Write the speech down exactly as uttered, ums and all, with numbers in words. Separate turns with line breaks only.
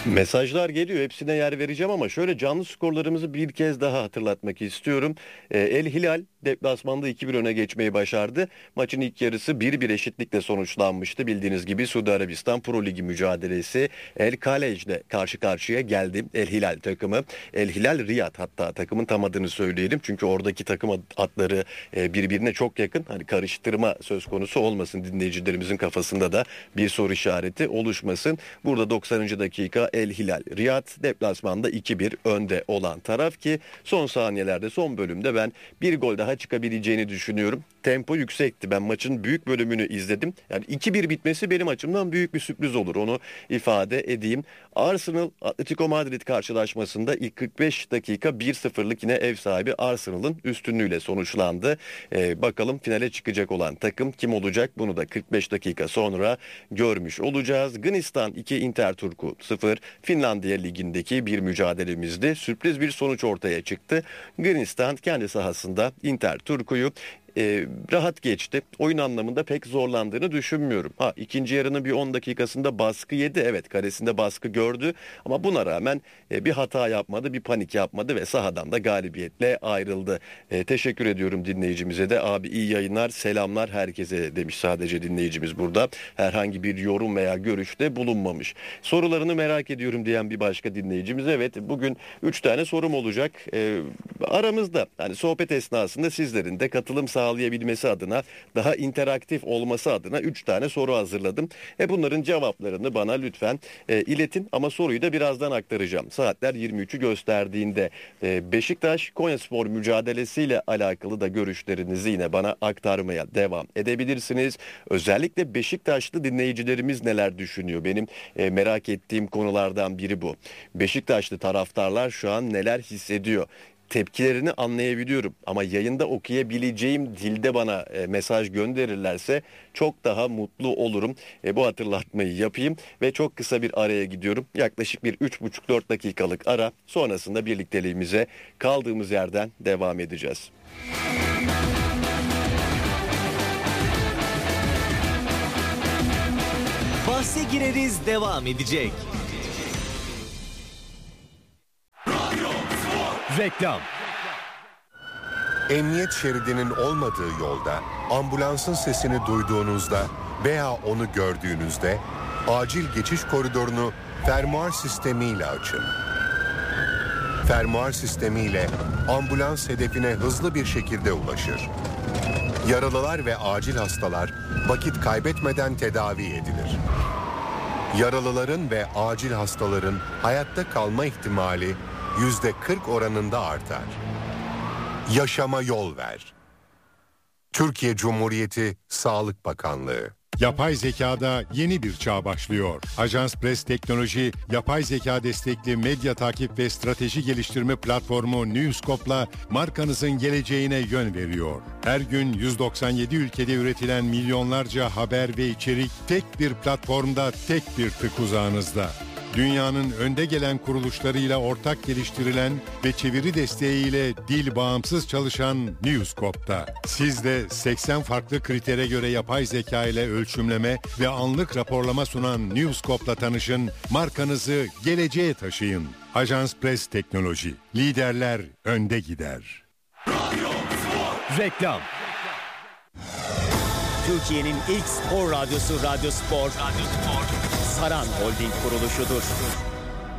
Mesajlar geliyor, hepsine yer vereceğim ama şöyle canlı skorlarımızı bir kez daha hatırlatmak istiyorum. Ee, El Hilal deplasmanda iki bir öne geçmeyi başardı. Maçın ilk yarısı bir bir eşitlikle sonuçlanmıştı. Bildiğiniz gibi Suudi Arabistan Pro Ligi mücadelesi El Kalej'le karşı karşıya geldi El Hilal takımı. El Hilal Riyad, hatta takımın tam adını söyleyelim. Çünkü oradaki takım adları e, birbirine çok yakın. Hani karıştırma söz konusu olmasın, dinleyicilerimizin kafasında da bir soru işareti oluşmasın. Burada doksanıncı dakika El Hilal Riyad deplasmanda iki bir önde olan taraf ki son saniyelerde, son bölümde ben bir gol daha çıkabileceğini düşünüyorum. Tempo yüksekti. Ben maçın büyük bölümünü izledim. Yani iki bir bitmesi benim açımdan büyük bir sürpriz olur. Onu ifade edeyim. Arsenal Atletico Madrid karşılaşmasında ilk kırk beş dakika bir sıfırlık yine ev sahibi Arsenal'ın üstünlüğüyle sonuçlandı. Ee, bakalım finale çıkacak olan takım kim olacak? Bunu da kırk beş dakika sonra görmüş olacağız. Gınistan iki, Inter Turku sıfır. Finlandiya Ligi'ndeki bir mücadelemizde sürpriz bir sonuç ortaya çıktı. Gınistan kendi sahasında Inter Turku'yu E, rahat geçti. Oyun anlamında pek zorlandığını düşünmüyorum. Ha, ikinci yarının bir on dakikasında baskı yedi. Evet, karesinde baskı gördü ama buna rağmen e, bir hata yapmadı, bir panik yapmadı ve sahadan da galibiyetle ayrıldı. E, teşekkür ediyorum dinleyicimize de. Abi iyi yayınlar, selamlar herkese demiş sadece dinleyicimiz burada. Herhangi bir yorum veya görüşte bulunmamış. Sorularını merak ediyorum diyen bir başka dinleyicimiz. Evet, bugün üç tane sorum olacak. E, aramızda hani sohbet esnasında sizlerin de katılım sağlayabilmesi sağlayabilmesi adına, daha interaktif olması adına üç tane soru hazırladım. E bunların cevaplarını bana lütfen e, iletin ama soruyu da birazdan aktaracağım. Saatler yirmi üçü gösterdiğinde e, Beşiktaş Konyaspor mücadelesiyle alakalı da görüşlerinizi yine bana aktarmaya devam edebilirsiniz. Özellikle Beşiktaşlı dinleyicilerimiz neler düşünüyor? Benim e, merak ettiğim konulardan biri bu. Beşiktaşlı taraftarlar şu an neler hissediyor? Tepkilerini anlayabiliyorum ama yayında okuyabileceğim dilde bana e, mesaj gönderirlerse çok daha mutlu olurum. E, bu hatırlatmayı yapayım ve çok kısa bir araya gidiyorum. Yaklaşık bir üç buçuk dört dakikalık ara, sonrasında birlikteliğimize kaldığımız yerden devam edeceğiz.
Bahse gireriz devam edecek. Reklam.
Emniyet şeridinin olmadığı yolda ambulansın sesini duyduğunuzda veya onu gördüğünüzde acil geçiş koridorunu fermuar sistemiyle açın. Fermuar sistemiyle ambulans hedefine hızlı bir şekilde ulaşır. Yaralılar ve acil hastalar vakit kaybetmeden tedavi edilir. Yaralıların ve acil hastaların hayatta kalma ihtimali yüzde kırk oranında artar. Yaşama yol ver. Türkiye Cumhuriyeti Sağlık Bakanlığı.
Yapay zekada yeni bir çağ başlıyor. Ajans Press Teknoloji, yapay zeka destekli medya takip ve strateji geliştirme platformu Newscope'la markanızın geleceğine yön veriyor. Her gün yüz doksan yedi ülkede üretilen milyonlarca haber ve içerik tek bir platformda, tek bir tık uzağınızda. Dünyanın önde gelen kuruluşlarıyla ortak geliştirilen ve çeviri desteğiyle dil bağımsız çalışan Newscope'da. Siz de seksen farklı kritere göre yapay zeka ile ölçümleme ve anlık raporlama sunan Newscope'la tanışın, markanızı geleceğe taşıyın. Ajans Press Teknoloji, liderler önde gider.
Reklam. Türkiye'nin ilk spor radyosu Radyo Spor, Radyo Spor, Saran Holding kuruluşudur.